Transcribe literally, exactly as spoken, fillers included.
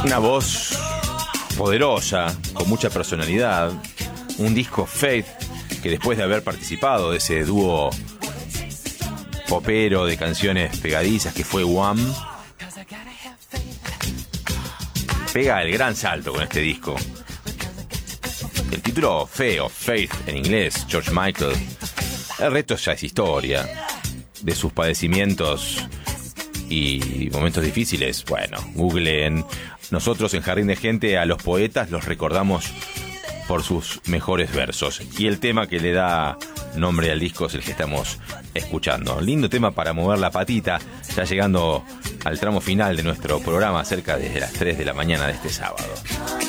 Una voz poderosa, con mucha personalidad. Un disco Faith, que después de haber participado de ese dúo popero de canciones pegadizas que fue Wham, pega el gran salto con este disco. El título feo, Faith en inglés, George Michael. El resto ya es historia. De sus padecimientos y momentos difíciles, bueno, googleen. Nosotros en Jardín de Gente a los poetas los recordamos por sus mejores versos. Y el tema que le da nombre al disco es el que estamos escuchando. Lindo tema para mover la patita, ya llegando al tramo final de nuestro programa, cerca de las tres de la mañana de este sábado.